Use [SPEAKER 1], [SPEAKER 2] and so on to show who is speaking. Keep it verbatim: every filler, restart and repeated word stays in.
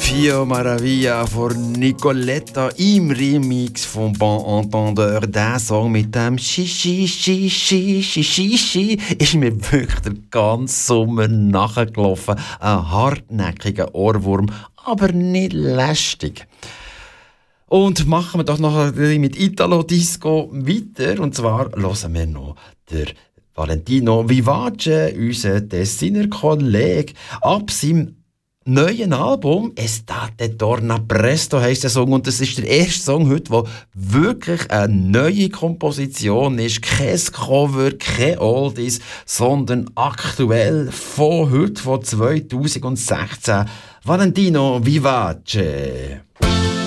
[SPEAKER 1] Pio Maravilla von Nicoletta im Remix von Bon Entendeur. Der Song mit dem Shishi, Shishi, Shishi, Shishi ist mir wirklich den ganzen Sommer nachgelaufen. Ein hartnäckiger Ohrwurm, aber nicht lästig. Und machen wir doch noch mit Italo Disco weiter. Und zwar hören wir noch der Valentino Vivace, unser Tessiner Kollege, ab seinem neuen Album «Estate torna presto» heisst der Song, und das ist der erste Song heute, der wirklich eine neue Komposition ist. Kein Cover, kein Oldies, sondern aktuell von heute, von zwanzig sechzehn. Valentino Vivace.